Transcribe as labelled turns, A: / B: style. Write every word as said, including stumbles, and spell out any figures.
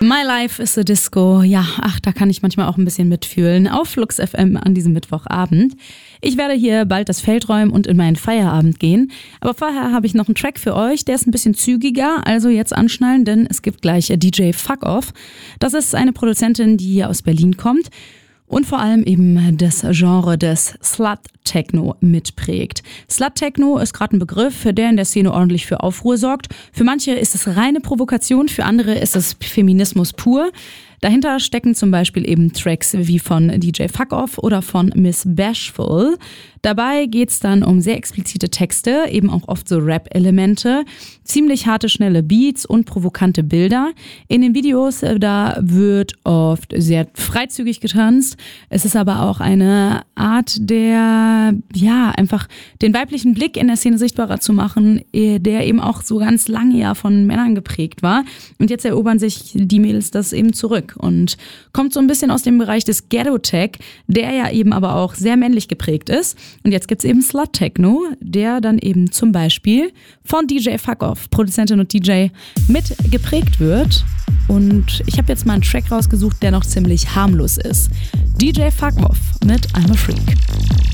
A: My Life is a Disco. Ja, ach, da kann ich manchmal auch ein bisschen mitfühlen. Auf Flux F M an diesem Mittwochabend. Ich werde hier bald das Feld räumen und in meinen Feierabend gehen. Aber vorher habe ich noch einen Track für euch, der ist ein bisschen zügiger. Also jetzt anschnallen, denn es gibt gleich D J Fuck Off. Das ist eine Produzentin, die hier aus Berlin kommt. Und vor allem eben das Genre des Slut-Techno mitprägt. Slut-Techno ist gerade ein Begriff, der in der Szene ordentlich für Aufruhr sorgt. Für manche ist es reine Provokation, für andere ist es Feminismus pur. Dahinter stecken zum Beispiel eben Tracks wie von D J Fuck Off oder von Miss Bashful. Dabei geht's dann um sehr explizite Texte, eben auch oft so Rap-Elemente, ziemlich harte, schnelle Beats und provokante Bilder. In den Videos, da wird oft sehr freizügig getanzt. Es ist aber auch eine Art der, ja, einfach den weiblichen Blick in der Szene sichtbarer zu machen, der eben auch so ganz lange ja von Männern geprägt war. Und jetzt erobern sich die Mädels das eben zurück und kommt so ein bisschen aus dem Bereich des Ghetto-Tech, der ja eben aber auch sehr männlich geprägt ist. Und jetzt gibt's eben Slut-Techno, der dann eben zum Beispiel von D J Fuck Off, Produzentin und D J, mit geprägt wird. Und ich habe jetzt mal einen Track rausgesucht, der noch ziemlich harmlos ist. D J Fuck Off mit I'm a Freak.